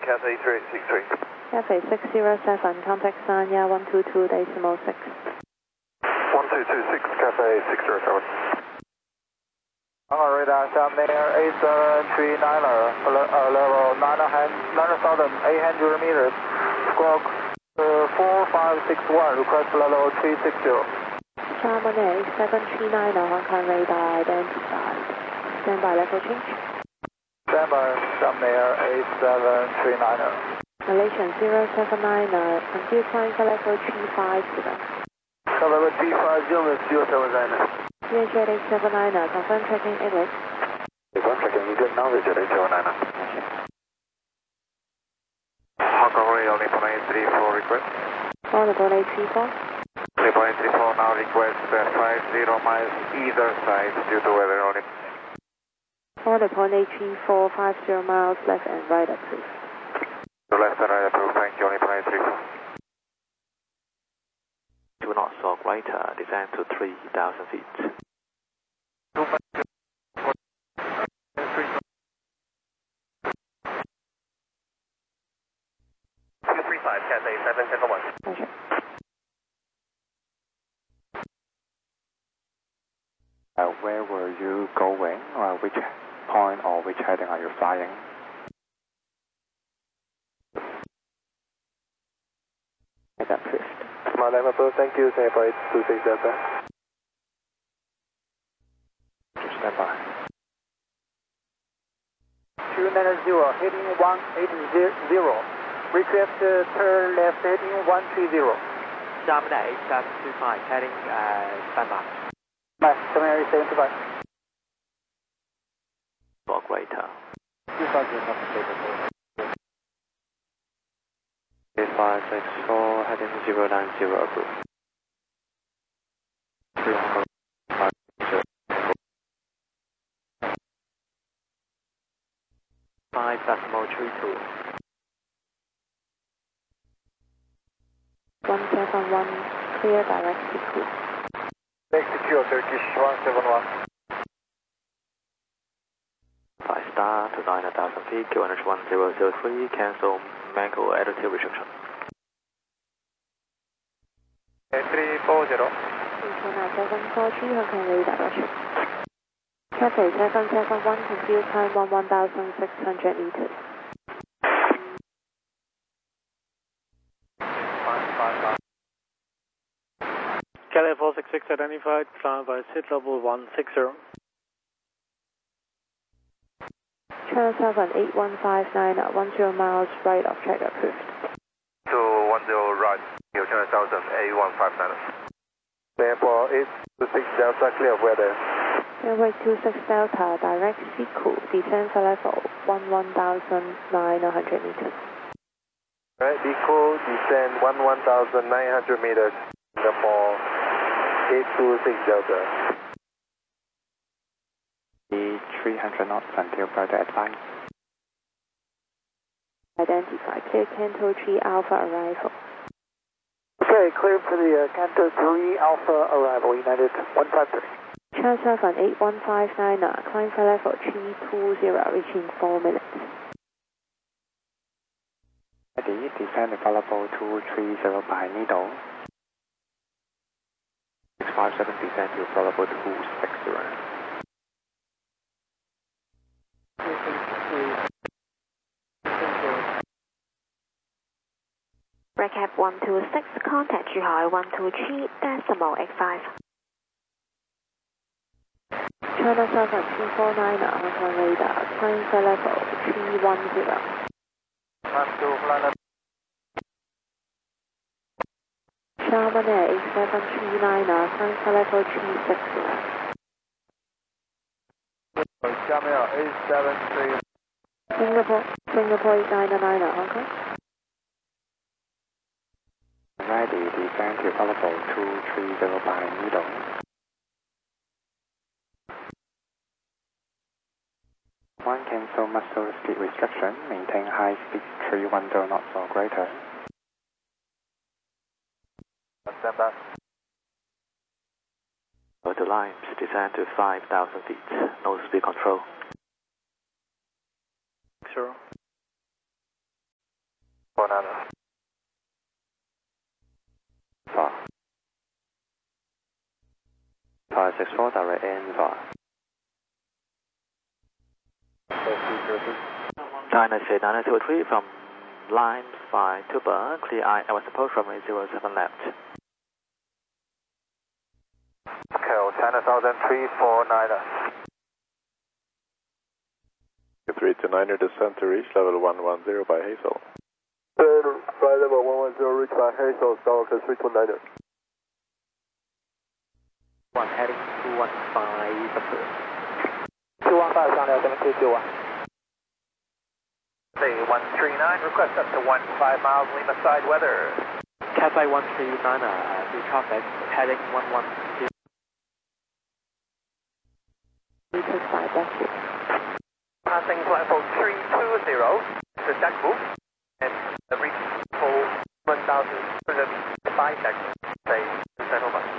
Cathay 363. Cathay 607, contact Sanya 122.6. 1226, Cathay 607. Hangar radar, Shamir 8739er, level 9,800 meters, squawk 4561, request level 360. Shamir 8739er, Hong Kong radar identified. Standby level change. Standby, Shamir 8739er. Malaysian 079er, confused flying for level 350. Level 350, 079er. VHA 879er, confirm tracking English. Confirm tracking English now, VHA 879er. Hong Kong Rail, Nippon 834 request. All aboard 834. Nippon 834 now request 50 miles either side due to weather only. All aboard 834, 50 miles left and right approved. To left and right approved, thank you, Nippon 834. 2 knots or greater, descend to 3,000 feet. 235, Cathay 771. Pleasure. Where were you going, or which point or which heading are you flying? As approved. Madam approved, thank you, Singapore 826 Delta. Stand by. 290, heading 180, request turn left heading 130. Shamir 8725, heading standby. Nice, Shamir 875. For greater. 8564, heading 090 approved. 5.32. 171, clear direct secure. Secure, Turkish 171. 5 star to 9,000 feet, QNH 1003, cancel mango attitude restriction. 340. 743, Hong Kong radar Russia. Cathay 771, confused time 1,600 meters. Cathay 466 identified, flying by seat level 160. Channel 7 8159 at 10 miles right of track approved. 210 right, your channel 1000 A159. Singapore 826 Delta, clear of weather. Airway 26 Delta, direct Siku, descend for level 11,900 meters. Alright, Biku, descend 11,900 meters, Singapore 826 Delta. 300 knots until further advice. Identify, clear Canto 3 Alpha arrival. Okay, clear for the Canto 3 Alpha arrival, United 153. Channel 7 8159 climb for level 320, reaching 4 minutes. Ready, descend available 230 by needle. 657, descend to available 260. Recap 126, contact Zhuhai 123.85. China 7249 Hong Kong radar, climb for level 310. Sharman Air 8739 climb for level 360. Shamir 873. Singapore 899 Hong Kong. Ready, descend to available 230 by needle. One cancel muscle speed restriction, maintain high speed 310 knots or greater. Stand by. Go to lines, descend to 5,000 feet, no speed control. Sure. 49er. 564 direct N5. Dynasty 923 from line 5 to bar, clear IL approach runway 07 left. Cal China Southern 349er. 3 to 9er descent to reach level 110 by Hazel. Flight level 110 reached by Hazel, Southern 329er. 1 heading 215 approach. 215上了721。 Say 139, request up to 15 miles Lima side weather. Cathay 139er, through traffic, heading 110. Meters 5, that's it. Passing flight level 320 to Dakbu and reach full 1,205 seconds. Say, settle back.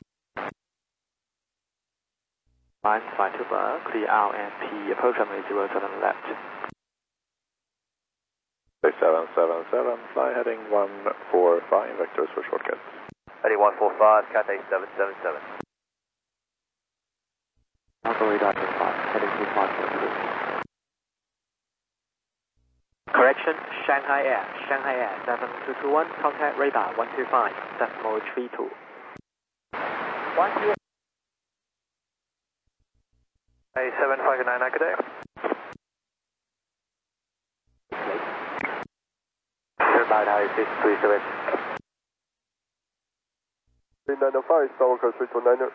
Line 5 to bar, clear RNP, approach runway 07 left. 777, fly heading 145, vectors for shortcuts. Heading 145, Cathay 777. Alpha radar 5, heading 25. Correction, Shanghai Air 7221, contact radar 125, decimal 32. 1 Hey, 759, good day. Radar 637. 395, Southern 329er.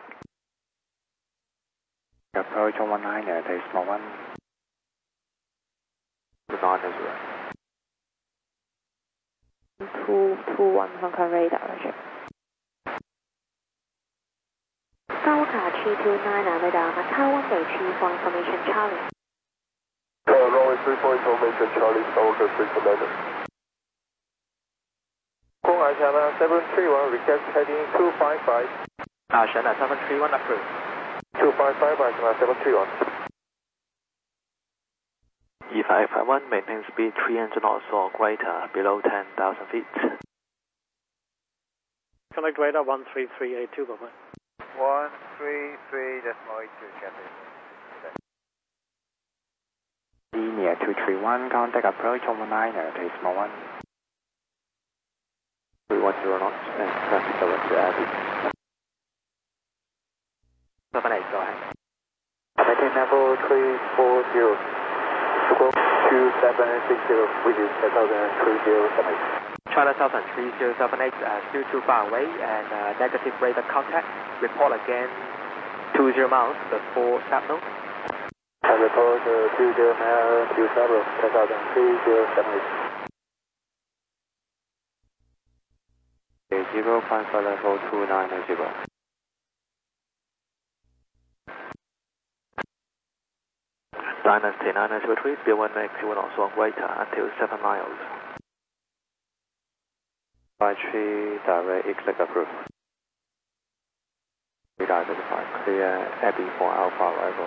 Approach 19er, decimal 1. 221 Hong Kong radar, roger. Southern 329er radar, Macau 1 for information Charlie. Runway 34 information Charlie, Southern 329er. 公海峡呢 731 request heading 255. China 731 approved. 255 by China 731. E551, maintain speed 300 knots or greater, below 10,000 feet. Contact radar 13382, bye-bye. 133.82, Cathay. Linear 231, contact approach 19er, decimal 1. 310 knots and traffic director Abbey. 78, go ahead. Maintain level 340. 2760, which is 303078. China Southern 3078, still too far away and negative radar contact. Report again 20 miles before signal. I report 20 miles to Sabro, 303078. 0, find flight level 290. Dynasty 923, B1 next 1 knots or greater until 7 miles. 53, direct exit approved. Radar 35, clear Abbey for Alpha arrival.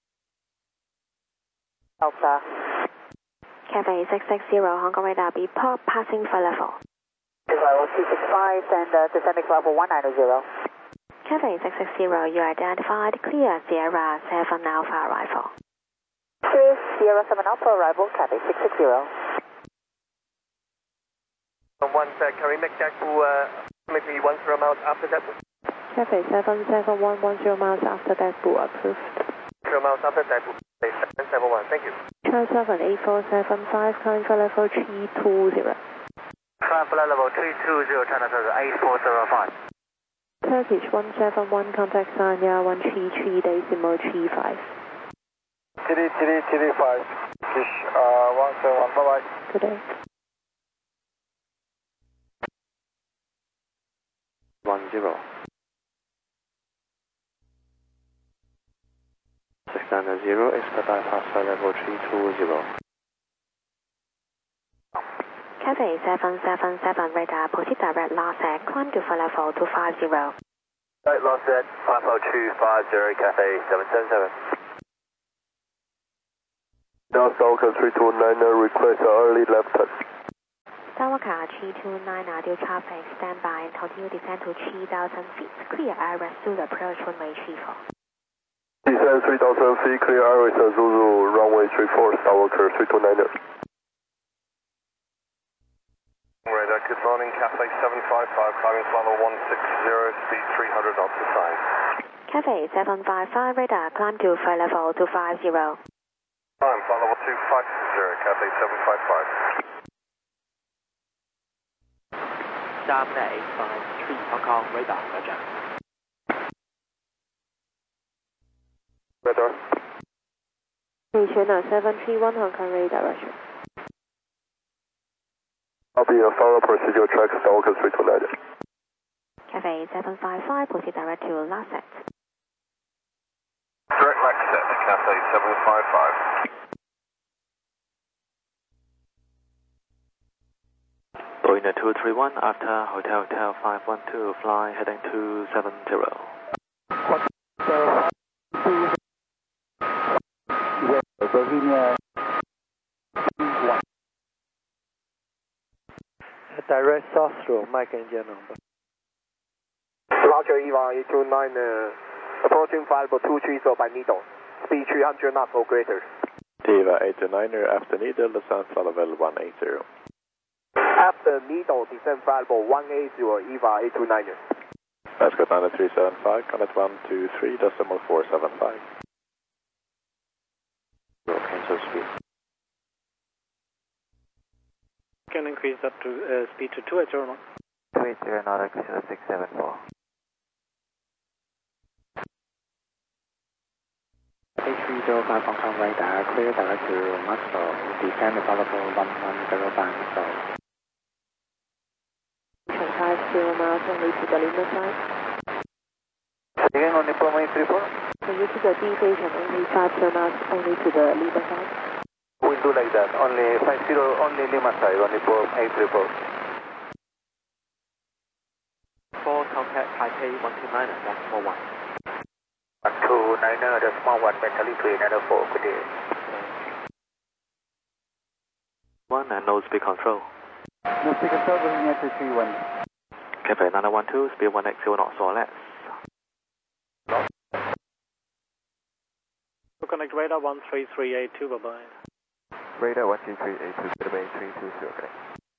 Alpha. Cathay 660 Hong Kong radar, be pop passing flight level. Level 265 and descending level 190. Cathay 660, you identified clear Sierra 7 Alpha arrival. Clear Sierra 7 Alpha arrival, Cathay 660. One sec, can we make that to maybe 10 miles after that? Cathay 77110 miles after that, approved. 0 miles after that, 771, thank you. China Southern 8475, climb flight level 320. Climb flight level 320, China Southern 8405. Turkish 171, contact Sanya 133 decimal 35. TD5, Turkish 171, bye-bye. Good day. 10. 690, expect bypass flight level 320. Cathay 777 radar, proceed direct last set, climb to flight level 250. Right, last set, 50250, Cathay 777. Now Southern 329, request early left touch. Sawaka 329 ideal traffic, stand by and continue descent to 3,000 feet. Clear airways to the approach runway 34. Descend 3,000 feet, clear airways Zulu, runway 34, Sawaka 329er. Radar, good morning, Cathay 755, climbing follow 160, speed 300 knots to sign. Cathay 755 radar, climb to flight level 250. Climb, flight level 250, Cathay 755. Shamna 853 Hong Kong radar, roger. Radar. China 731 Hong Kong radar, roger. I'll be a follow procedure track, Sawaka 329er. Cathay 755, proceed direct to last set. Direct left set, Cathay 755. Boeing 231 after Hotel 512, fly heading 270. Direct south through, Mike engine number. Roger, Eva 829, approaching flight level 230 by Needle, speed 300 knots or greater. Eva 829er, after Needle, descend flight level 180. After Needle, descend flight level 180, Eva 829er. Mascot 9375, connect 123, decimal 475. Cancel speed. Can increase up to speed to 280 knots. 280 nautical 674. 8305 Hong Kong radar, clear direct to Muscle, descend available 1105 Muscle. 50 miles only to the Lima side. Again on the runway 34. Continue to the D station, only 50 miles only to the Lima side. We'll do like that, only 50, only Lima side, only for 834. 4 contact Taipei 129, decimal 1. 129er, decimal 1, mentally 394, good day. 1 and no speed control. No speed control, going near to 31. Cathay 912, speed 180 knots or less. Connect radar 13382, bye-bye. Radar 12382, goodbye 320, okay.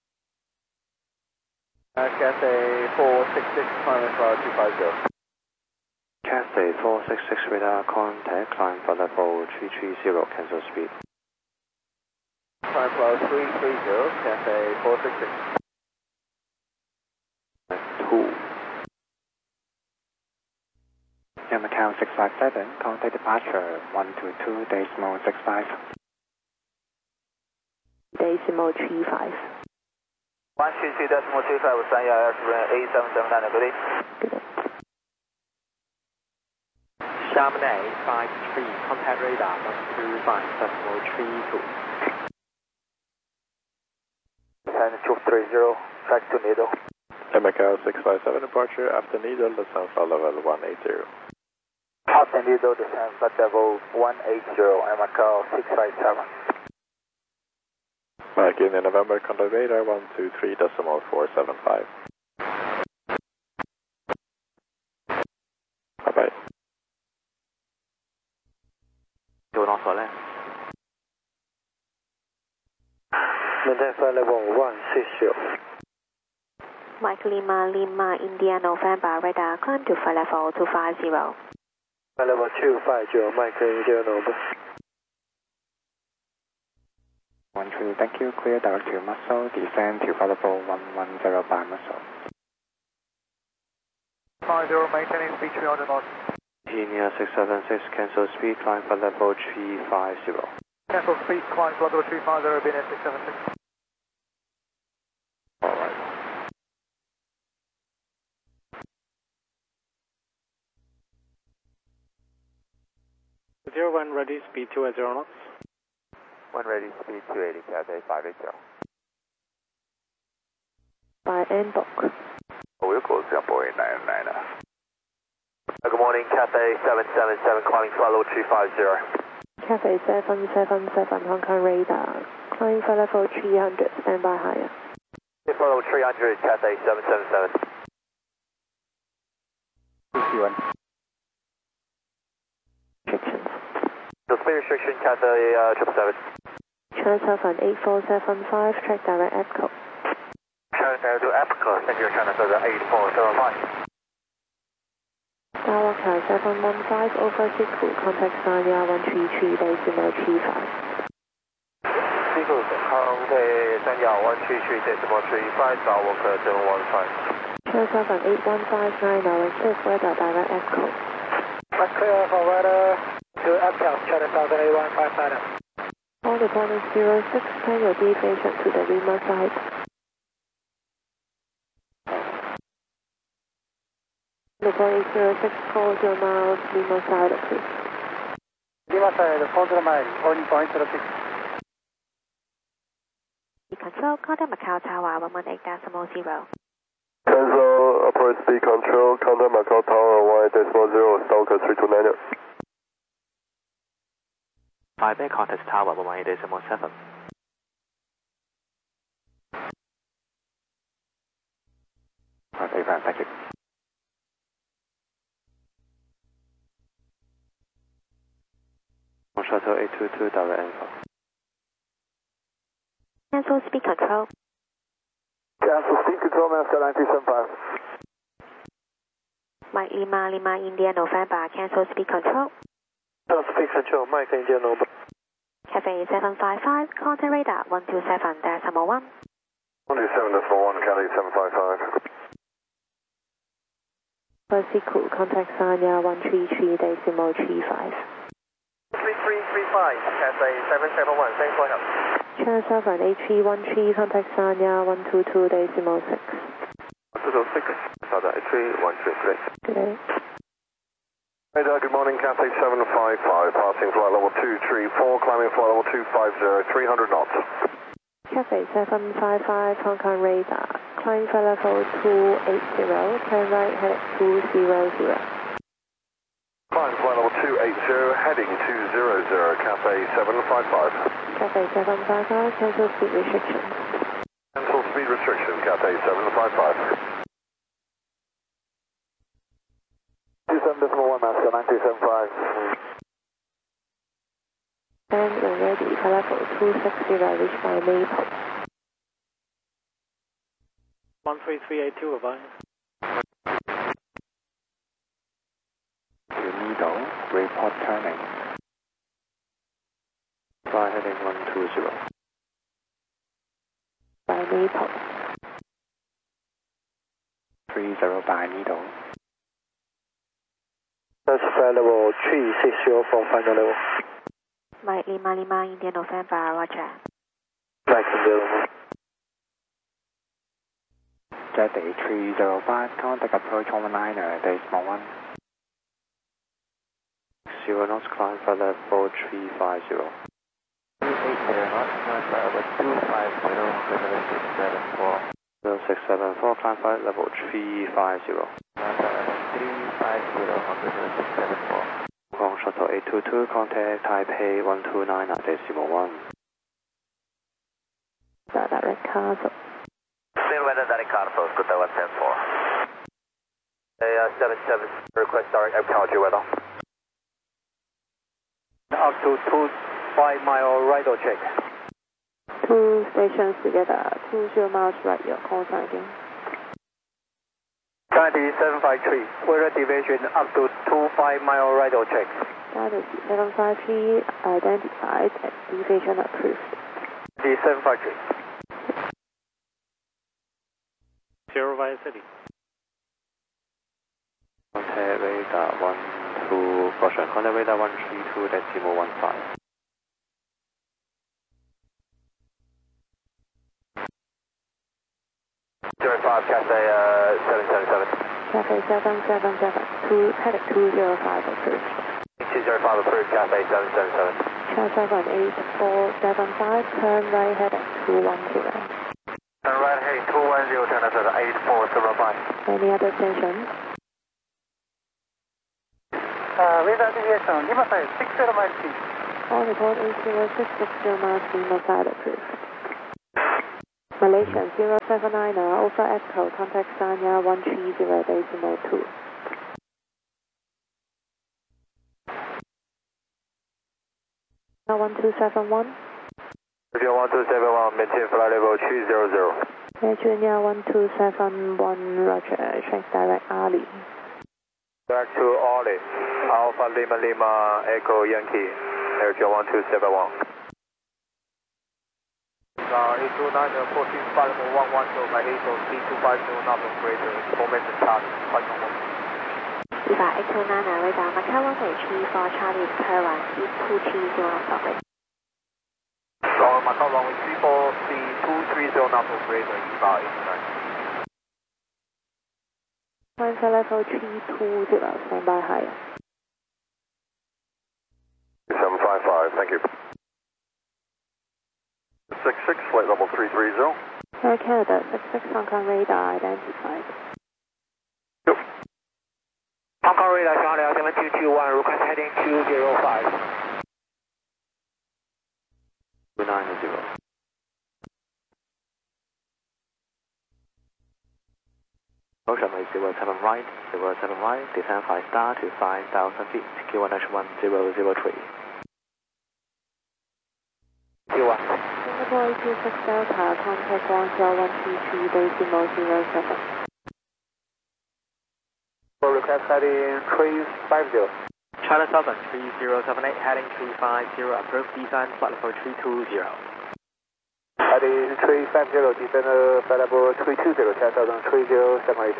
Cathay 466, climbing flight 250. Cathay 466 radar, contact, climb for level 330, cancel speed. Climb flight 330, Cathay 466. 2. Macau 657, contact departure 122, decimal 65. Decimal 35. 122, decimal 35 with Sanya A779, good day. Good day. Shamna 853 contact radar 125, decimal 32. And 230, track to Needle. Macau 657 departure, after Needle, descend flight level 180. After Needle, descend flight level 180, Macau 657. Mike in November, contact radar 123, decimal 475. Bye-bye. 2 knots or less. Maintain flight level 160. Mike Lima, India, November, radar, climb to flight level 250. Flight level 250, Mike India number. 13, thank you, clear direct to Muscle, descend to flight level 1105 Muscle. 50, maintaining speed 300 knots. India 676, cancel speed, climb for level 350. Cancel speed, climb flight level 350, BNS 676. Alright. 01 ready, speed 280 knots. 1 ready, speed 280, Cathay 580. By N-Box. We'll close jumbo 899. Good morning, Cathay 777, climbing flight level 250. Cathay 777 Hong Kong radar, climb flight level 300, stand by higher. follow 300, Cathay 777. 2C1. Restrictions. The speed restriction, Cathay 777. China 8475, track direct EPCO. China to EPCO, thank you, China 8475. Skywalker 715, over Siku, contact Sanya 133.35. Siku, contact Sanya 133.35, Skywalker 715. China 815, 996, weather direct EPCO. Clear for weather to EPCO, China 815. All deployment 06, plan your deviation to the Lima side. Deploying 06, 40 miles, Lima side approved. Lima side, 40 miles, only point 06. Control, contact Macau Tower 118.0. Cancel upper speed control, contact Macau Tower 1.0, Stalker 3290. Back contact Tower 118.7. Thank you. Shuttle 822 direct info. Cancel speed control. Cancel speed control, Master 9275. Mike Lima, Lima India November, cancel speed control. Cancel speed control, Mike India November. Cafe 755, contact radar 127.1. 127.1, Cali 755. Siku, contact Sanya 133.35. 3335, Cathay 771, thanks for help. China 8313, contact Sanya 122.06. 206, Sada 8313, great. Good day. Hey there, good morning, Cathay 755, passing flight level 234, climbing flight level 250, 300 knots. Cafe 755, Hong Kong radar, climb flight level 280, turn right head 200. Climb flight level 280, heading 200, Cathay 755. Cafe 755, cancel speed restriction. Cancel speed restriction, Cathay 755. 27.1, Master 9275. And when ready, flight level 260, reach by Maple. 13382, advise. Needle, report turning. Fly heading 120. By Maple. 30 by Needle. That's flight level 360 from final level. Mike Lima, Lima India November, roger. Mike India. Jetty 305, contact approach 119.1. 0 knots, climb flight level 350. 280 knots, climb flight level 250, 0674, climb flight level 350. Climb flight level 350, 674. Hong Kong Shuttle 822, contact Taipei 129.1. Direct Castle. Clear weather, direct Carlos, good day 174. 77, request direct ecology weather. Up to 25 mile radar check. 2 stations together, 20 miles right, your call sign again. 753, weather deviation up to 25 mile radar check. That is 753, identified and deviation approved. 753. 0 via city. Contact radar 12, caution, contact radar 132.15. 05, Cathay 777. Cafe 777, heading 205 approved. 205 approved, Cathay 777. China 78475, turn right heading 210. Turn right heading 210, China 8475. Any other stations? Radar deviation, Lima side, 60 miles east. All report 80660 miles Lima side approved. Malaysian 079 Alpha Echo, contact Sanya 130.2. Now 1271. Virginia 1271, maintain flight level 300. Virginia 1271, Roger, check direct Ali. Back to Ollie, Alpha Lima Lima Echo Yankee, Virginia 1271. 829 approaching flight level 110 by 80 C250 not operator, information Charlie, flight number 1 829 radar, Macau 183 for Charlie, Taiwan, C230 not Macau runway 34 C230 not operator, EVA 829. Climb for level 320, stand by higher. 755, thank you. 66, flight level 330. Air Canada, 66 Hong Kong radar identified. Yep. Hong Kong radar, Charlie 7221, request heading 205. 290. Ocean way 07 right, 07 right, descend 5 star to 5,000 feet, Q1H1003. Q1. Singapore 26 Delta, contact Guangzhou 133, decimal 07. For request heading 350. China Southern 3078, heading 350, approved descent flight level 320. Heading 350, descend flight level 320, China Southern 3078.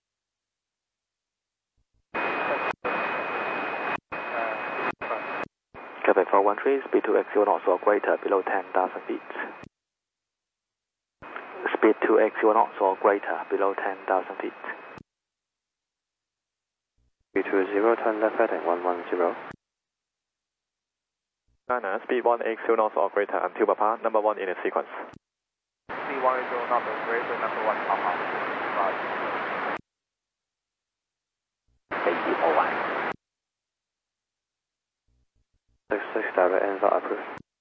Quebec 413, speed to XU knots or greater below 10,000 feet. Speed to XU knots or greater below 10,000 feet. 320, turn left heading 110. China, speed 1 XU knots or greater until Papa, number 1 in a sequence. Speed 1 XU not operator, number 1 Papa. Right. 66 direct answer approved.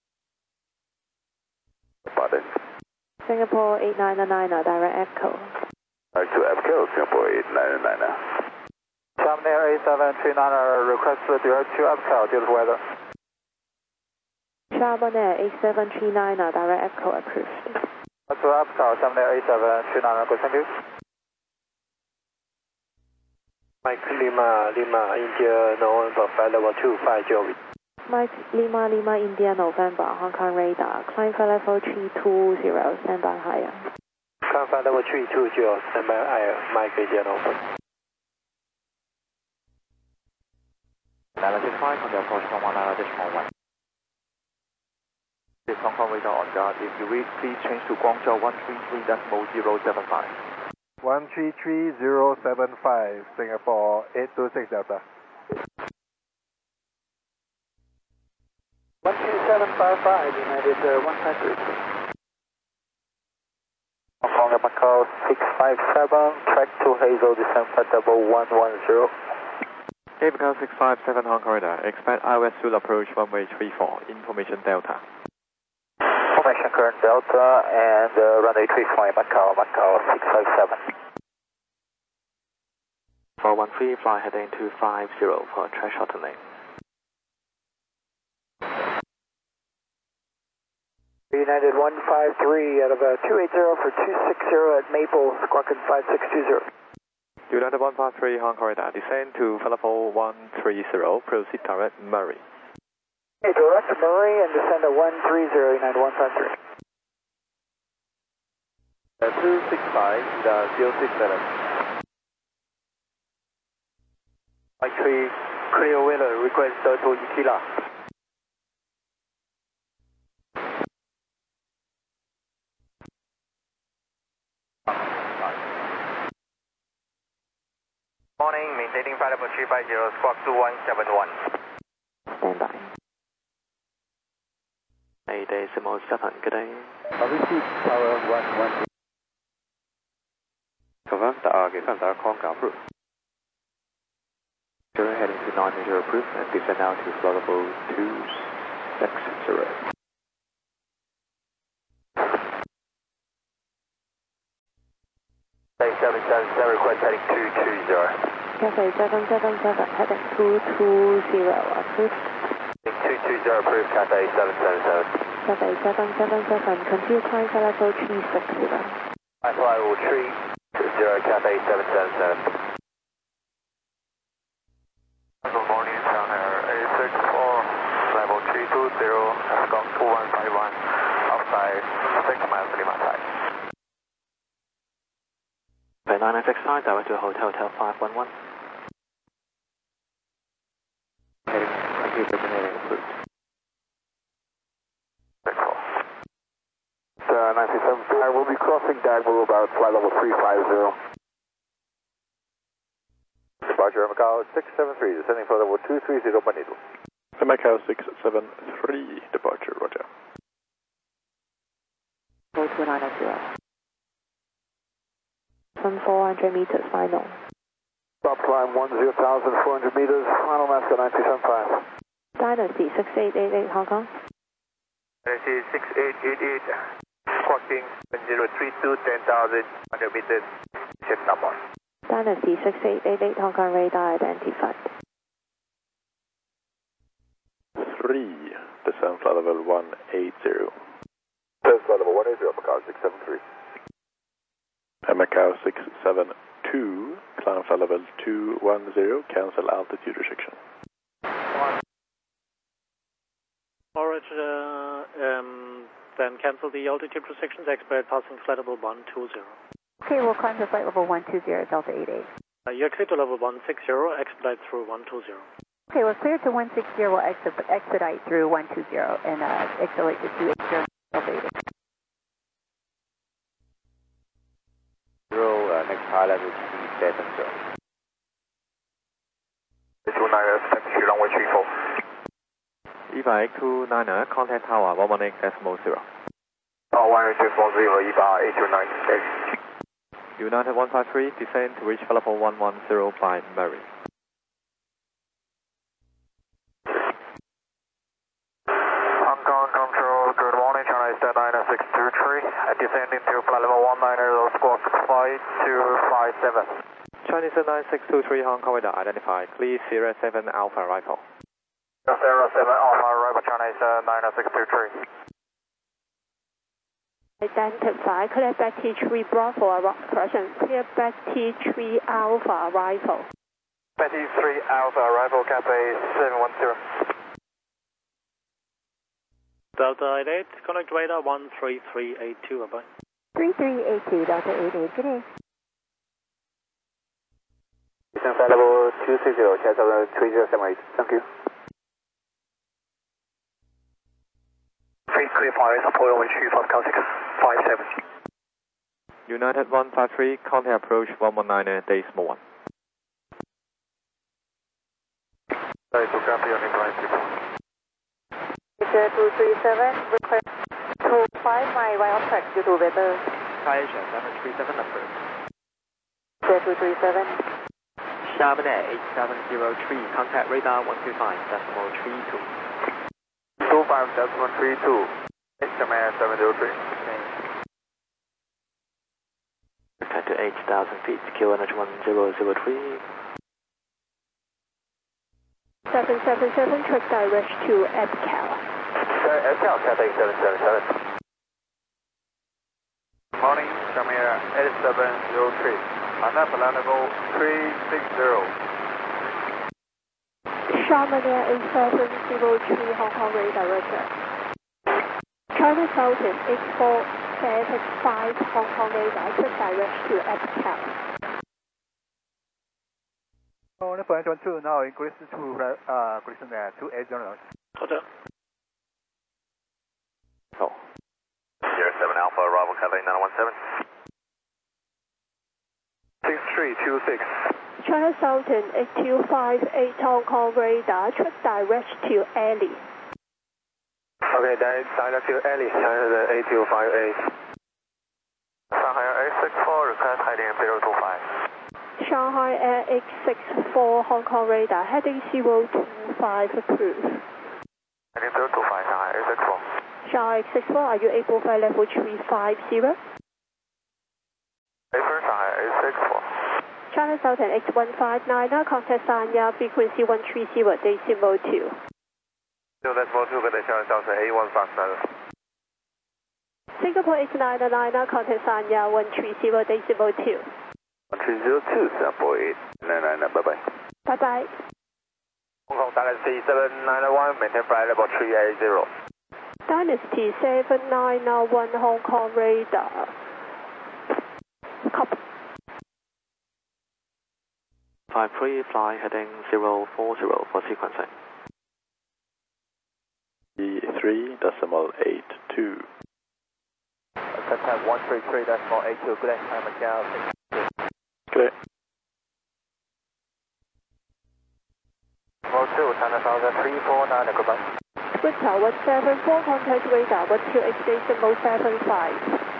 Got it. Singapore 899, direct echo. Back to Echo, Singapore 899. Terminator 8739, request direct to Echo, due to weather. Charbonnet 8739, direct echo approved. To Echo, Terminator 8739, good, thank you. Mike Lima Lima India November flight level 250. Mike Lima Lima India November, Hong Kong radar, climb for level 320, stand by higher. Climb for level 320, stand by higher, Mike India November. 965 on the approach from 1 This Hong Kong radar on guard. If you wish, please change to Guangzhou 133.075. 133075, Singapore 826 Delta. 12755, United 153. Hong Kong Macau 657, track to Hazel, descent flight level 110. Avica 657 Hong Kong radar. Expect iOS Sul approach runway 34. Information Delta. Formation current Delta and runway 34 Macau 657. 413, fly heading 250 for track shortening. United 153 out of 280 for 260 at Maple, Squawk 5620. United 153 Hong Kong radar. Descend to level 130. Proceed direct Murray. Okay, direct Murray and descend to 130, United 153. 265, 067. Mike 3, clear wheeler, request to Ikila. Morning, maintaining flight level 350, squawk 2171. Stand by. 8 decimal 7, good day. Receive power 110. Confirm the confirm Hong Kong approved. During heading to 90 approved and descend now to flow level 260. 777 request heading 220. Cathay 777 heading 220, approved. 220 approved, Cathay 777. Cathay 777, continue climb flight level 360. Flight level 360, Cathay 777. Good morning, Chinair A64, level 320, has gone 2151, outside 6 miles Lima side. 965, direct to Hotel 511. Heading computer generating approved. 937, I will be crossing Dagwell about flight level 350. Departure Macau 673, descending flight level 230, Manila. Macau 673, departure, roger. Go to 990. From 400 meters, final. Stop climb 10,400 meters, final Alaska 9375. Dynasty 6888 Hong Kong. Dynasty 6888, squawking 1032, 10,100 meters, ship number. Dynasty 6888 Hong Kong radar identified. 3, descend flight level 180. Descend flight level 180, Macau 673. Macau 672, climb flight level 210, cancel altitude restriction. Alright, then cancel the altitude restrictions, expedite passing flight level 120. Okay, we'll climb to flight level 120, Delta 88. You're clear to level 160, expedite through 120. Okay, we're clear to 160, we'll expedite through 120 and accelerate to 280, Delta 88. Next high level 370. 229, taxi runway 34. EVA 229er, contact tower 118.0. 118.0, EVA 829. United 153, descend to reach flight level 110 by Mary. Hong Kong Control, good morning, China Eastern 9623, descending to flight level 190, squawk 5257. Chinese 9623 Hong Kong radar identified, please Sierra 7 Alpha Rifle. Sierra 7 Alpha Rifle, China Eastern 9623. Identify, clear back T3 Bravo, correction, clear back T3 Alpha Rifle. Betty 3 Alpha Arrival, Cathay 710. Delta 88, connect radar 13382, bye-bye. 3382, Delta 88, good day. Descend flight level 230, chest level 3078, thank you. Free clear fire, support over 25 Celtic 57. United 153, contact approach 119 decimal 1. Sorry to copy on incline people. 237, request to find my right on track due to weather. Thai Asia 737 approved. 237. Sharman Air 8703, contact radar 125.32. 25.32, Sharman Air 703. Return to 8,000 feet, QNH 1003. 777, track direct to EPCAL. EPCAL, Cathay 777. Morning, Sharman Air 8703. Anapa level 360. Sharman Air 8703, Hong Kong radar, roger. China Southern 8475, Hong Kong radar, track direct to EPCAL. Oh, the point 2 now increase to Gleason 280. Hotel. Oh. Sierra 7 Alpha, arrival Cathay 917. 6326. China Southern 8258, Hong Kong radar, track direct to Alley. Okay, then direct to Alley, China 8258. Shanghai Air 864, request heading 025. Shanghai Air X64 Hong Kong radar, heading 025 approved. Heading 025, Shanghai Air 864. Shanghai X64, are you able to fly level 350? Paper? Shanghai A64. China Southern X159, contact Sanya, frequency 130.2. Decimal 2, good day, China Southern A159. Singapore X999, contact Sanya, 130.2. 1302, sample 899, bye-bye. Bye-bye. Hong Kong Dynasty 7991, maintain flight level 380. Dynasty 7991, Hong Kong radar. Copy. 53, fly heading 040 for sequencing. E3.82. Contact 133.82, good day, China Macau 62. Good day. 2, China Southern 349, goodbye. Winter 174, contact radar 128.75.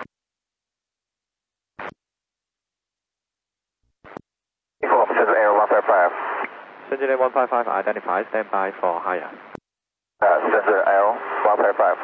Central Air 155. Central 155 identified, stand by for higher. Central Air 155.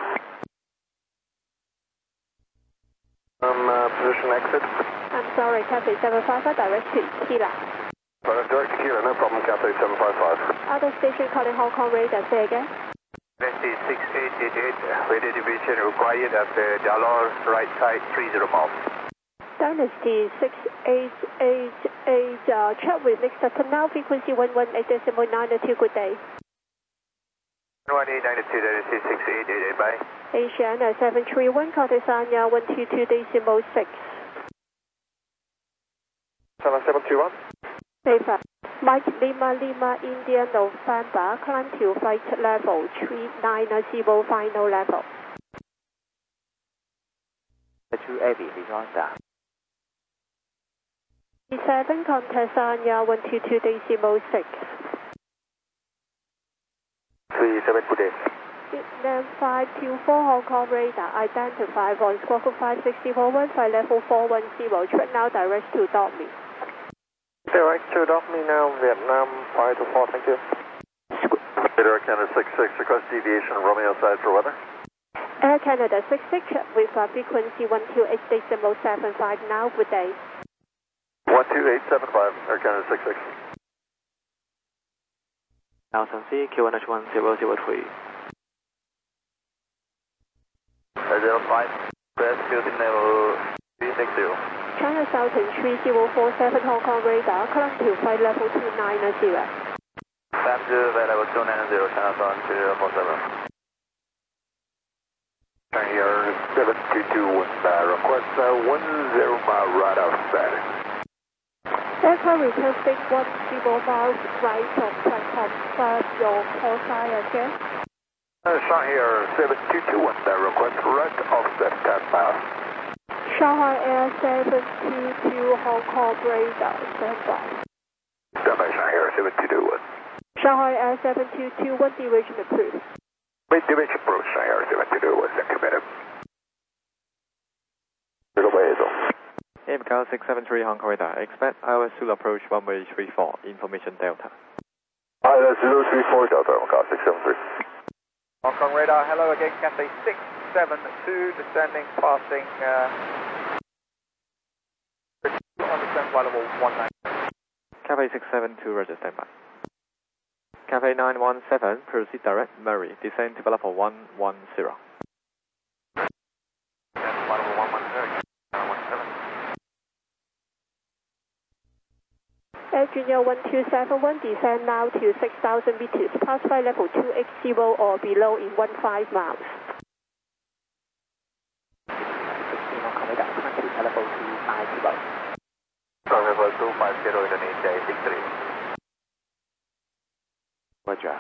Position exit. I'm sorry, Cathay 755, direct to Kila. Direct to Kila, no problem, Cathay 755. Other station calling Hong Kong radar, say again. Dynasty 6888, radio division required at the Dallas right side 30 miles. Dynasty 6888, check with next now, frequency 118.92, good day. 1892, Dynasty 6888, bye. Asiana 731, contact Sanya 122.6. 7721. Safer. Mike Lima Lima India November, climb to flight level 390, final level. 280, Honda. 7, contact Sanya 122.6. 37, good day. Vietnam 524 Hong Kong radar, identify on Squawk 564, flight level 410, track now direct to Dormy. Direct to Dormy now, Vietnam 524, thank you. Direct Canada 66, request deviation, Romeo side for weather. Air Canada 66, with frequency 128.75 now, good day. 12875, Air Canada 66. Nelson C, QNH1003. Air 05, press building level 360. China Southern 3047 Hong Kong radar, climb to flight level 290. Climb to flight level 290, China Southern 3047. Turn here 7221, request 10 mile right outside. Aircraft return state 10 miles right from platform 5, your call sign again. Shanghai 7221, request right offset 10 miles. Shanghai Air 722 Hong Kong radar, standby. Standby Shanghai 7221. Shanghai Air 722, one division approved. Wait, division approach Shanghai 7221, thank you, madam. Little Basil. Macau 673 Hong Kong radar, expect IOS Zulu approach runway 34, information Delta. IOS Zulu 34 Delta, Macau 673. Hong Kong radar, hello again, Cathay 672, descending, passing, on descent flight level 19. Cathay 672, roger, standby. Cathay 917, proceed direct, Murray, descend to level 110. Flight level 110, 917. Air Junior 1271, descend now to 6,000 meters, pass flight level 280 or below in 15 miles. 16 Hong Kong radar, climb to level 250. Level 250, Indonesia 83. Roger.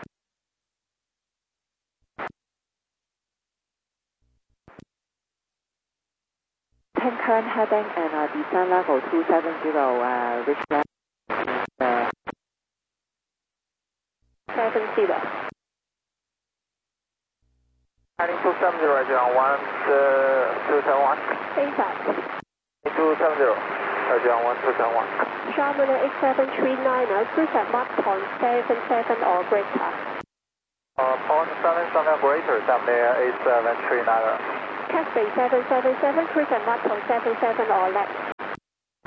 Current heading and descent level 270, reach level 70. Heading 270, roger, on 1271. ASAP. 270, roger, on 1271. Sharman 8739, cruise at Mach point 77 or greater. Point 77 greater, down there 8739. Cathay 777, cruise at Mach point 77 or less.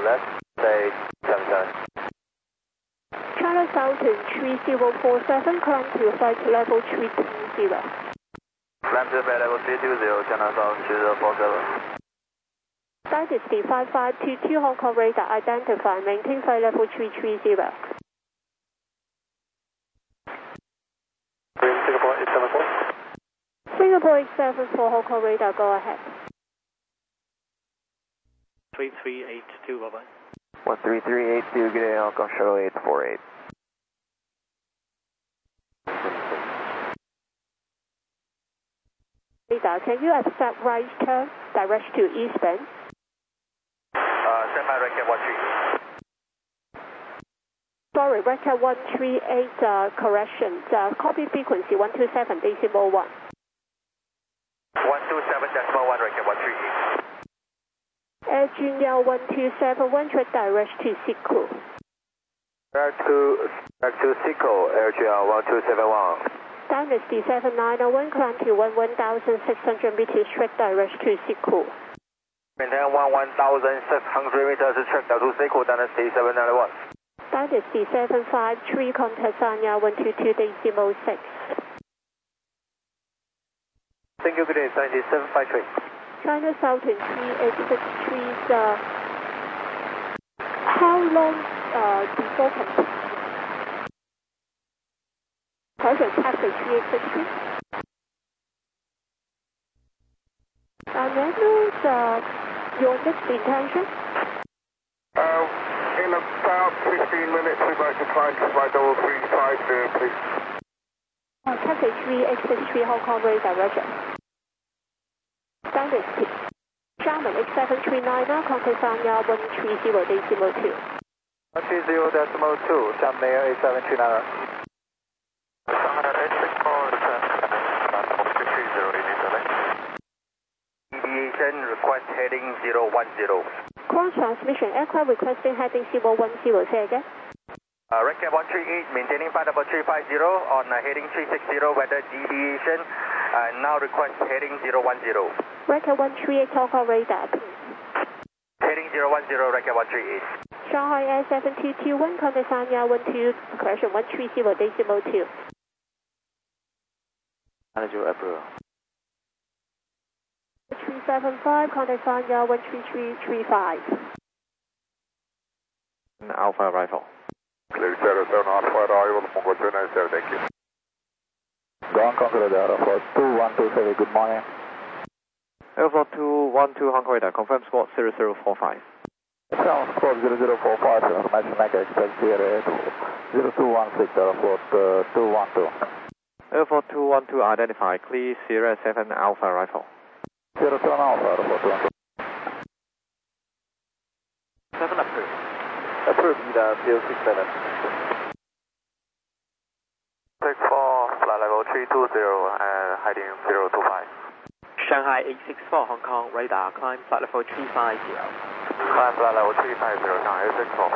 left, stay 77. China Southern 3047, climb to flight level 320. Climb to flight level 320, China South 3047. Dynasty 5522 Hong Kong radar, identify, maintain flight level 330. Singapore 874. Singapore 874 Hong Kong radar, go ahead. 3382, bye bye. 13382, good day, Hong Kong Shuttle 848. Radar, can you accept right turn, direct to eastbound? Send my record 13. Sorry, record 138, correction. Copy frequency 127.1. 127.1, record 138. Air Junior 127, track direct to Siku. Back to Seco, Air GL 1271. Dynasty 7901, climb to 11,600 meters, track direct to Siku. Maintain 11,600 meters, track down to Seco, Dynasty 791. Dynasty 753, contact Sanya 122.06. Thank you, good day, Dynasty 753. China Southern 3863, how long before completion? Person taxi 3863. May I know your next intention? In about 15 minutes, we'd like to climb to flight level 350, please. Taxi 3863 Hong Kong radar, roger. Dynasty. Xiamen 8739 now, contact Sanya 130.02. 130.2, Xiamen Air 8739. Deviation request heading 010. Cross transmission aircraft requesting heading 010, say again. Record 138, maintaining flight level 350 on heading 360, weather deviation, now request heading 010. Record 138 Hong Kong radar, please. Heading 010, record 138. Shanghai Air 7221, contact Sanya 130.02. Manager April. 375, contact Sanya 13335. Alpha Rifle. Clear 07 Alpha, arrival Mongo 297, thank you. Ground control radar for 2127, good morning. Airport 212 Hong Kong radar, confirm squawk 0045. Sound squawk 0045, information maker, expect clear 0216, airport 212. Airport 212 identify, clear Sierra 7 Alpha Rifle. 07 Alpha, airport 212. 7 approved. Approved, field 67. 64, flight level 320 and heading 025. Shanghai 864 Hong Kong radar, climb flight level 350. Climb flight level 350, Shanghai 864.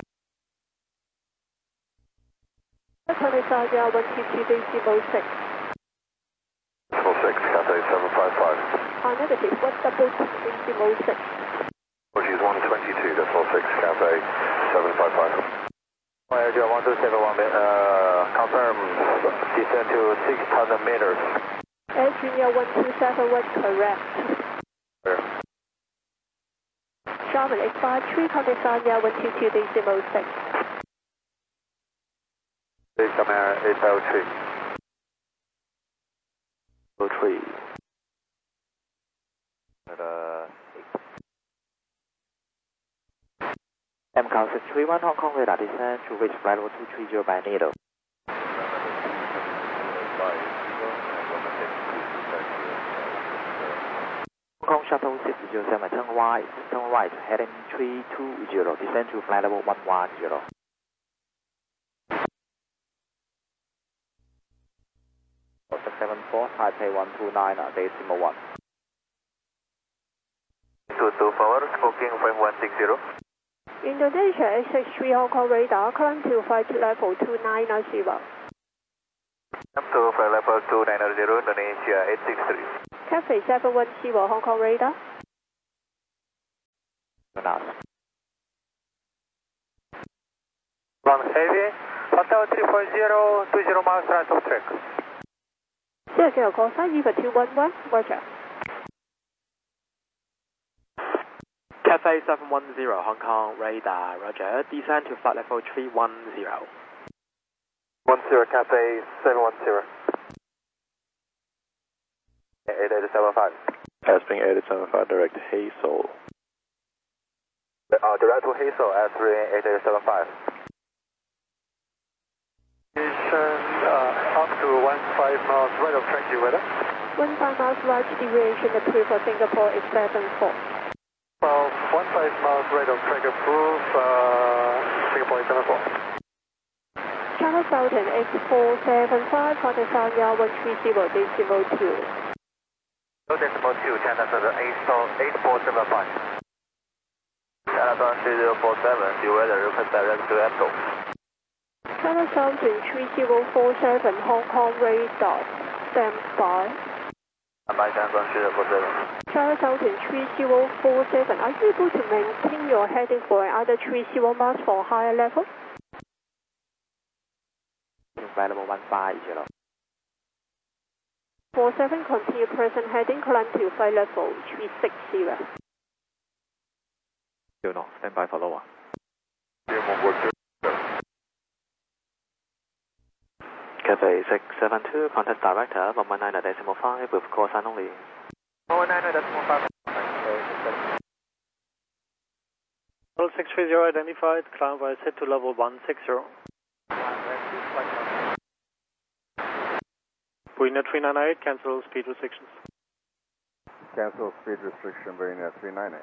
Contact Sanya 122.06. 06, Cathay 755. Negative, 122.06. Portuguese 122, that's 06, Cathay 755. Air 1271, confirm descend to 6,000 meters. Air Junior 1271, correct. Xiamen 853, contact Sanya 122.06. Xiamen 853. 03. MCOW 631 Hong Kong radar descend to reach flight level 230 by needle. Hong Kong Shuttle 607, turn right, heading 320, descend to flight level 110. Taipei 129, decimal 1. 22 forward, smoking frame 160. Indonesia 863 Hong Kong radar, climb to flight level 2990. Come to flight level 2990, Indonesia 863. Cathay 710 Hong Kong radar. 1 heavy, Hotel 340, 20 miles right of track. Sierra Kilo call sign, Eva 211, Roger. Cafe 710, Hong Kong radar, Roger. Descend to flight level 310. 10, Cafe 710. 8875. Aspen 8875, direct Hazel. Direct to Hazel, S3 8875. Up to 15 miles right of track, you weather? 15 miles right deviation approved for Singapore is 74. 15 miles right of track approved, Singapore is 74. China Southern X475, contact sound now 130 decimal 2. Decimal 2, China Southern 8475. China Southern 3047, the weather request direct to Apple. China Southern 3047, Hong Kong radar, stand by. By China Southern 3047. China Southern 3047, are you able to maintain your heading for another 30 miles for higher level? Flight level 150. 47, continue present heading, climb to flight level 360. Still not, stand by for lower. Cafe 672, contact director 119.5 with call sign only. 119.5. 630 identified, climb via set to level 160. Marina 398, cancel speed restrictions. Cancel speed restriction, Marina 398.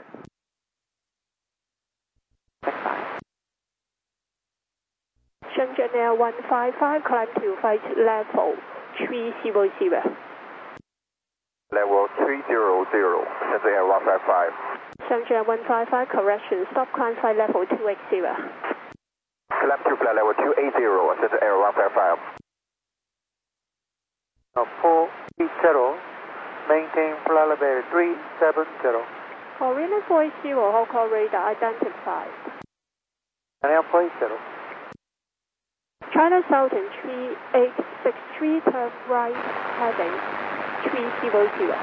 Shenzhen Air 155, climb to flight level 300. Level 300, Shenzhen Air 155. Shenzhen 155, correction, stop climb flight level 280. Climb to flight level 280, Shenzhen Air 155. 480, maintain flight level 370. Marina 480, Hong Kong radar identified. China 480. China Southern 3863, turn right, heading 300.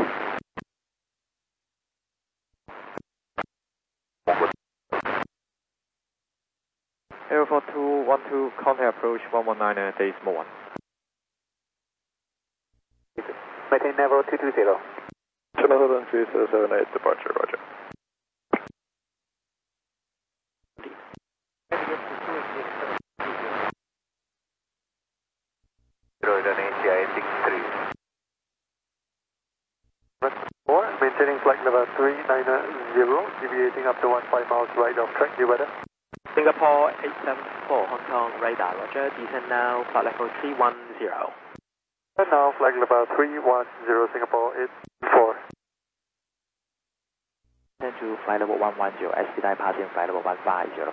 Air 4212, contact approach 119 decimal 1. Maintain level 220. China Southern 3078, departure, Roger. Maintaining flight level 390, deviating up to 15 miles right of track, you weather? Singapore 874, Hong Kong radar, Roger. Descend now, flight level 310. And now flight level 310, Singapore 84. Descend to flight level 110, expedite passing flight level 150.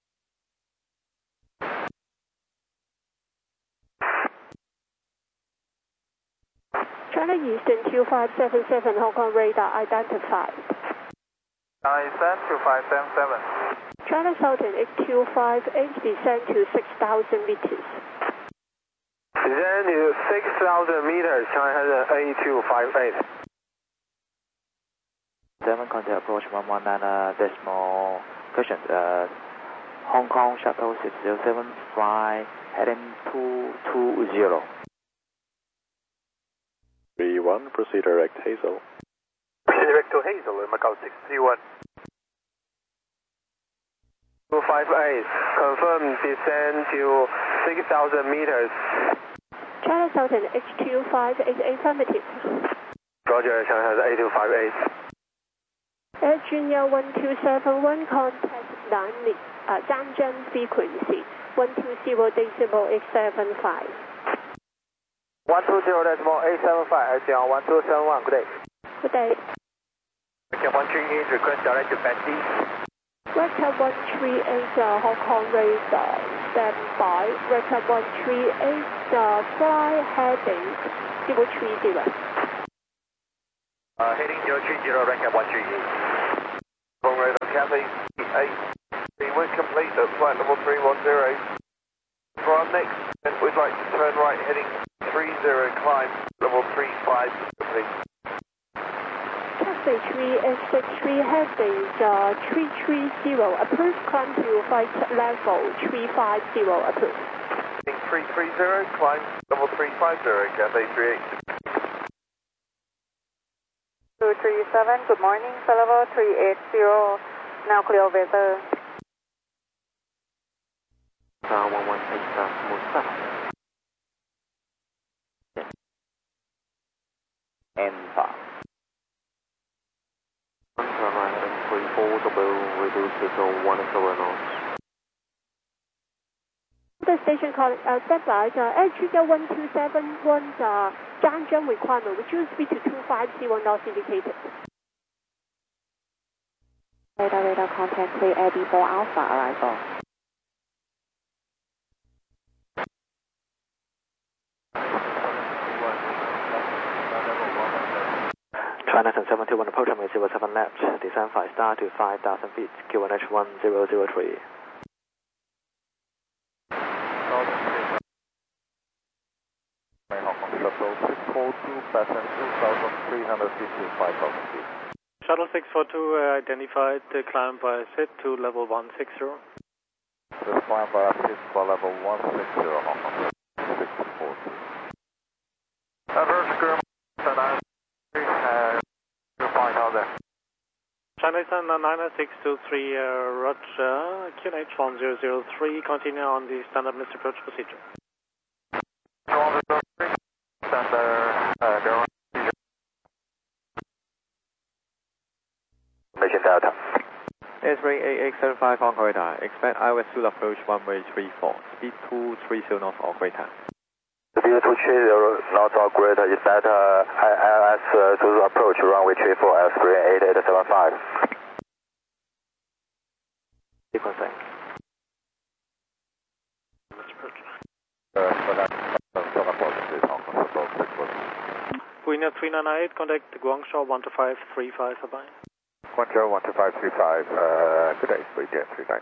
China Eastern 2577, Hong Kong radar identified. China Eastern 2577. China Southern 8258, descend to 6,000 meters. Descend to 6,000 meters, China 8258. 7, contact approach 119 decimal, question, Hong Kong shuttle 607, fly heading 220. 31, proceed direct Hazel. Proceed direct to Hazel, Macau 631. 258, confirm descend to 6,000 meters. China Southern H2588, affirmative. Roger, China 8258. Air Junior 1271, contact Jiangzhen frequency 120 decimal 875. 120.875, SCR 1271, good day. Good day. Recap 138, request direct to Bentley. Recap 138, Hong Kong radar, stand by. Recap 138, fly heading 030. Heading 030, recap 138. Hong Kong radar, Cathay 8. Being complete at flight level 310. next, we'd like to turn right heading 30, climb level 35, please. Cathay 363 heading 330, approved climb to flight level 350, approved. Heading 330, climb level 350, Cathay 38. 237, good morning, level 380, now clear weather. 1187. Enter. Turn right heading 34, reduce to 170 knots. The station call stand by H127 Zhangzhou requirement, which will speed to 250 knots indicated. Radar contact clear AB4 Alpha arrival. China 71 approach runway 07 left, descend 5 star to 5,000 feet, QNH 1003. Shuttle 642, passing 2,300 feet to 5,000 feet. Shuttle 642 identified climb by SID to level 160. This climb by SID for level 160, Hong Kong 642. Average crew, China Sun 99623, Roger, QNH 1003, continue on the standard missed approach procedure. 1003, standard go. Mission Delta. Airsbring 8875 Hong Kong radar, expect IOS fuel approach runway 34, speed 230 knots or greater. Speed 230 knots or greater, is that ILS Zulu approach runway 34, Airsbring 8875. Sequencing. Puina 398, contact Guangzhou 12535, bye. Guangzhou 12535, good day, Beijing 39.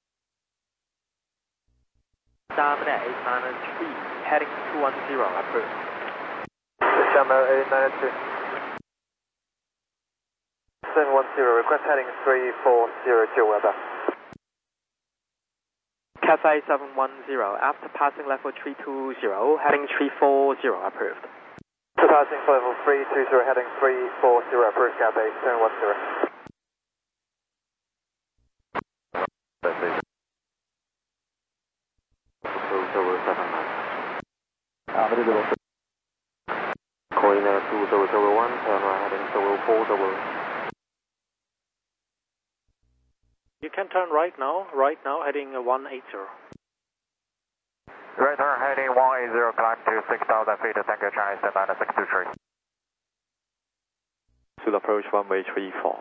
Diamond 893, heading 210, approved. December 892. 710, request heading 3402, weather. Cathay 710, after passing level 320, heading 340, approved. To passing level 320, heading 340, approved, Cathay 710. Koina 2001, turn right heading 040. You can turn right now, heading 180. Right turn heading 180, climb to 6,000 feet, thank you, Chinese 9623. Zulu approach runway 34.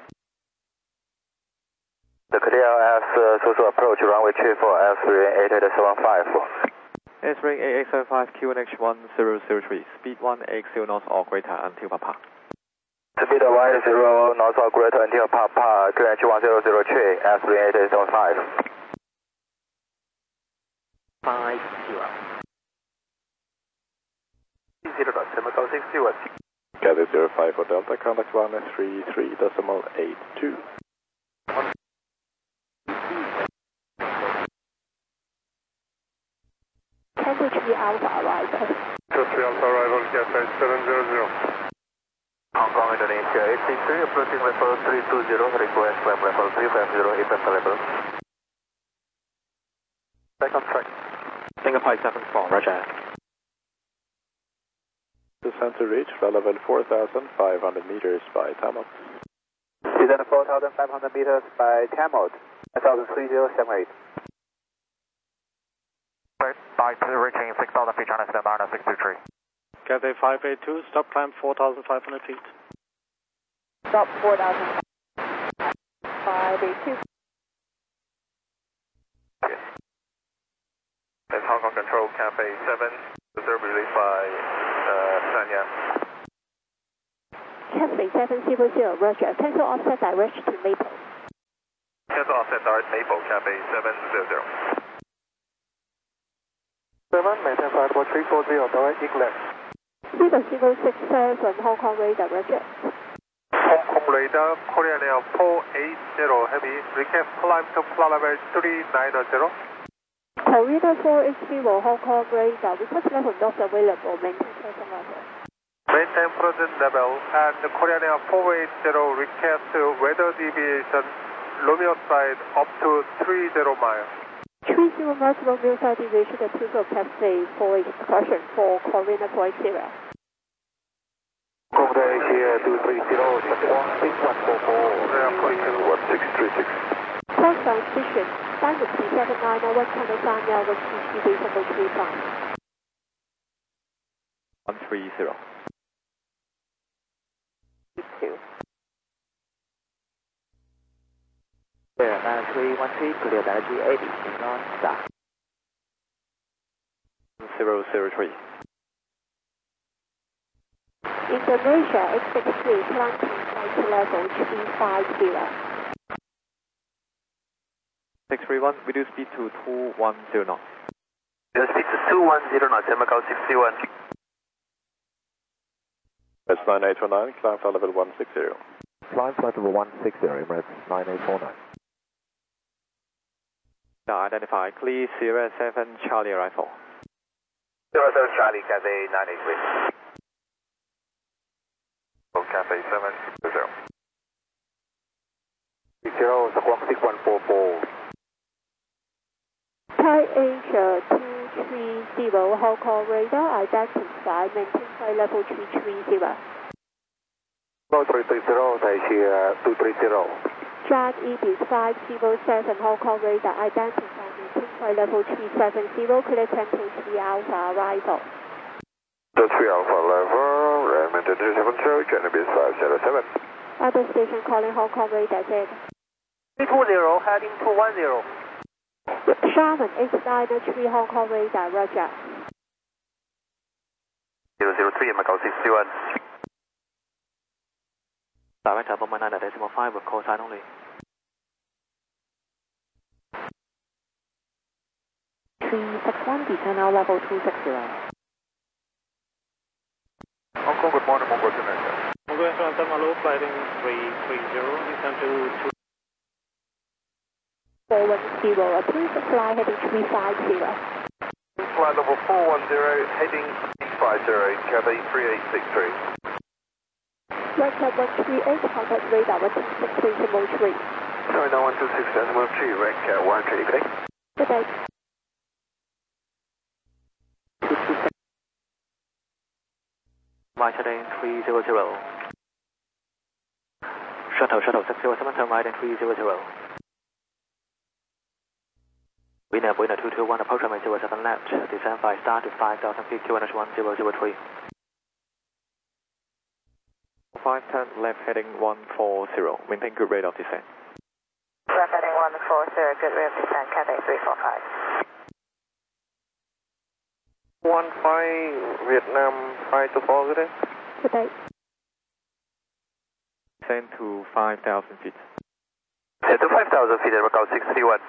The clear as Zulu approach runway 34, Airsbring 8875. Airsbring 8875 QNH 1003, speed 180 knots or greater until Papa. Speed 180 knots or greater until Papa, QNH 1003, Airsbring 8875. 50. 0.796 Gather 05 for Delta, contact 133.82. Cathay 3 Alpha arrival. 3 Alpha arrival, Cathay 700. Hong Kong, Indonesia 863, approaching level 320, request climb level 350, event level. Back on track. Singapore 74, roger. Descend to reach level 4,500 meters by Tamot. Descend 4,500 meters by Tamot, 103078. By reaching 6,000 feet, China 9623. Cathay 582, stop climb 4,500 feet. Stop 4,582. That's Hong Kong Control, Cathay 7, reserve released by Sanya. Cathay 700, roger, cancel offset direct to Maple. Cancel offset direct Maple, Cathay 700. 7, maintain flight level 340, direct inlet. Zero 067 Hong Kong radar, roger. Hong Kong radar, Korean Air 480 heavy, recap climb to flight level 390. Korean 480 Hong Kong radar, request level not available, maintain present level. Maintain present level and Korean Air 480 request weather deviation Romeo side up to 30 miles. 30 miles Romeo side deviation approval taxi for excursion for Korean 480. Korea Asia 230, 1644, 1636. Southbound station, standard T79, 123 now, 133.35. 130. 2. Clear 9313, clear 9380, inline start. 003. Indonesia X63, planting flight level 350. 631, reduce speed to 210 knots. Reduce speed to 210 knots, Macau 61. Emirates 9849, climb flight level 160. Climb flight level 160, Emirates 9849. Now identify, clear Sierra 7 Charlie Rifle. 07 Charlie, Cathay 983. Cathay 720. 0, Squawk 6144. Thai Asia 230 Hong Kong radar, identify, maintain flight level 330. 330, Thai Asia 230. Jet Ibis 507 Hong Kong radar, identify, maintain flight level 370, clear 23 Alpha arrival. The 3 Alpha level, maintain 370, Jet Ibis 507. Other station calling Hong Kong radar, Z. 320, heading 210. Sherman X93 Hong Kong radar, roger. 003, Macau 61. Direct up on 9.5 with call sign only. 361, descend now level 260. Hong Kong, good morning, Mongol International. Mongol International, hello, flighting 330, descend to 410, approve fly heading 350. Flight level 410, heading 350, Cathay 3863. Right at 138, contact radar 126.3. Sorry, now 126.3, Rec 130, good day. Good day. Right heading 300. Shuttle 607, turn right in 300. Winner 221, approach runway 07 left, descend 5 star to 5,000 feet, QNH 1003. 510, left heading 140, maintain good rate of descent. Left heading 140, good rate of descent, Cathay 345. 15 Vietnam 524, good day. Good day. Descend to 5,000 feet. Descend to 5,000 feet at Macau 631.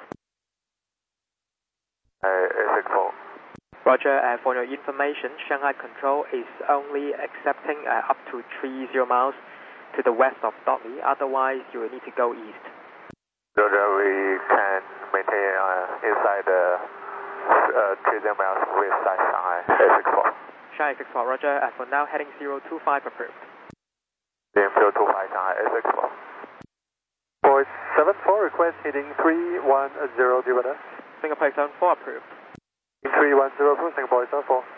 A64. Roger, for your information, Shanghai Control is only accepting up to 30 miles to the west of Dudley, otherwise you will need to go east. Roger, we can maintain inside 30 miles west side Shanghai A64. Shanghai 64, Roger, for now heading 025 approved. 025 Shanghai A64. Voice 74, request heading 310, Divana. Singapore Zone 4 approved. 310 approved, Singapore Zone 4.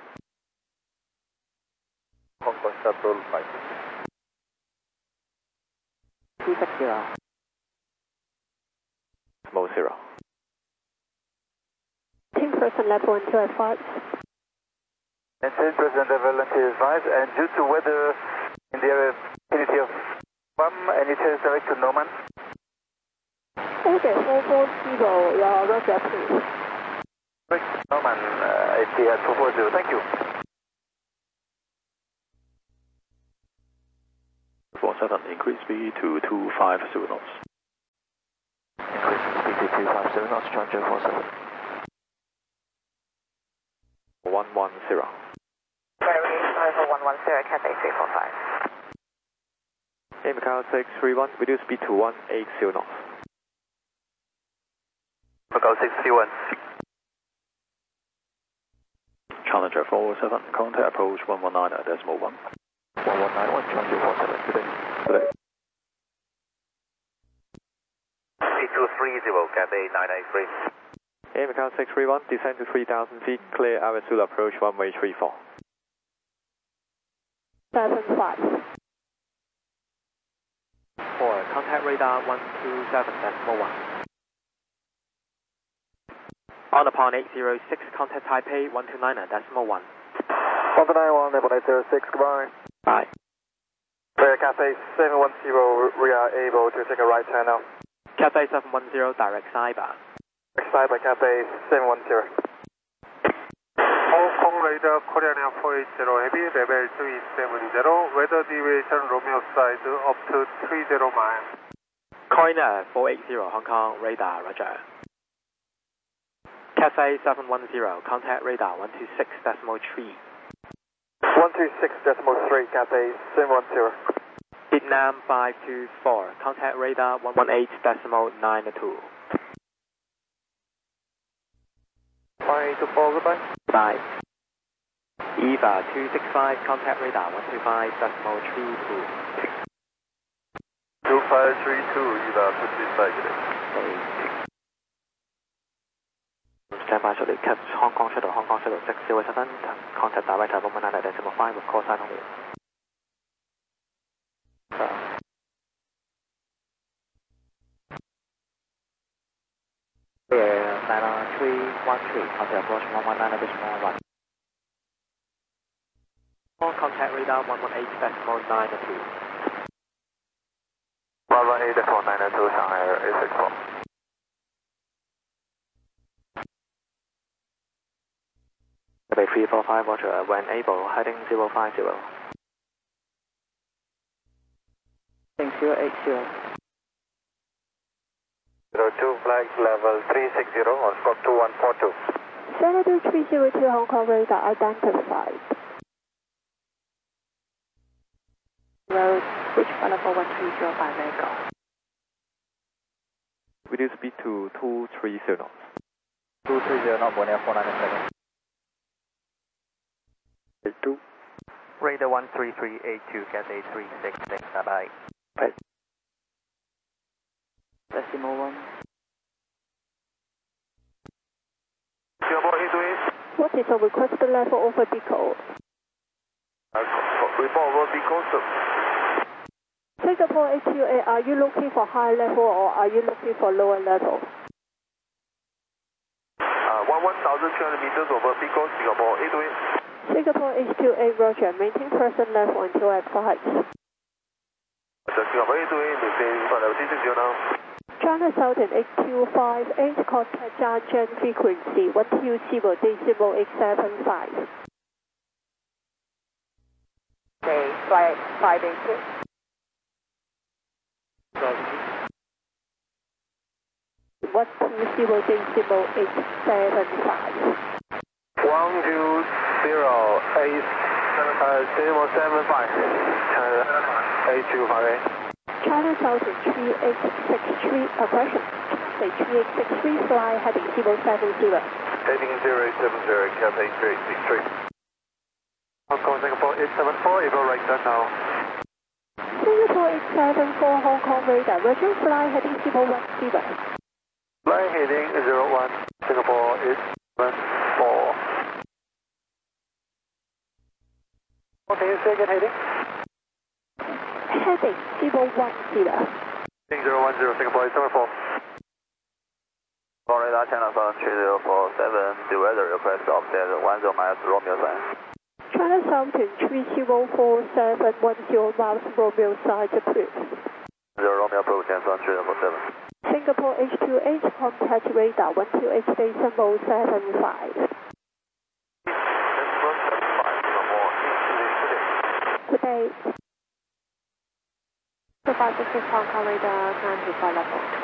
Hong Kong Shuttle Flight. 260. Small 0. 10% level until at 5. And 10% level until 5, and due to weather in the area vicinity of Guam, and it is direct to Norman. Okay, 440, roger, please. Norman, Etihad 440, thank you. 47, increase speed to 250 knots. Increase speed to 250 knots, Challenger 47. 110. Mary, level 110, Cathay 345. Hey, Macau 631, reduce speed to 180 knots. Macau 631. Challenger 407, contact approach 119.1. 119, Challenger 47, today. P230, Cathay 993. Hey, Macau 631, descend to 3,000 feet, clear Air Zulu approach runway 34. 75. 4, contact radar 127.1. On upon 806, contact Taipei 129.1. 191, level 806, goodbye. Bye. Clear Cathay 710, we are able to take a right turn now. Cathay 710, direct sidebar. Side by Cathay 710. Hong Kong radar Korean Air 480 heavy level 370 weather deviation Romeo side up to 30 miles. Korean 480 Hong Kong radar, roger. Cathay 710, contact radar 126.3. 126.3, Cathay 710. Vietnam 524, contact radar 118.92. 524, goodbye. Bye. EVA 265, contact radar 125.32. 2532, EVA 265. Stand by shortly, catch Hong Kong shuttle 607, contact director 119.5 with call sign only. Air 99313, contact approach 119.1. Contact radar 118.92. 118.92, Shanghai Air 864. Bay 345, roger, when able, heading 050. 080. 02, flight level 360 on scope 2142. Senator 302 Hong Kong radar identified. Road, which level 130 by Lego. Reduce speed to 230 knots. 230, not 1F197. 2. Radar 13382, Cathay 366, bye-bye. Decimal 1. Singapore 828. What is the requested level over Bicol? Report over Bicol. Singapore 828, are you looking for high level or are you looking for lower level? 1,200 meters over Bicol, Singapore 828. Singapore 828, roger. Maintain present level until advised. Singapore 828, maintain level 360 now. China Southern 8258, contact Jiangchen frequency 120.875. Okay, flight 586. 120.875. 120.875. China Southern 3863, correction. Say 3863, fly heading 070. Heading 070, Cathay 3863. Hong Kong, Singapore 874, able right turn now. Singapore 874, Hong Kong radar, roger, fly heading 010. Fly heading 01, Singapore 874. Okay, you say again heading? Heading 010. Heading 010, Singapore 874. Radar China Southern 3047, the weather request offset 10 miles Romeo side. China Southern 3047, 10 miles Romeo side approved. 0 Romeo approach and Southern 3047. Singapore H28, contact radar 128.75. Good day. So 566 Hong Kong radar, 925 level.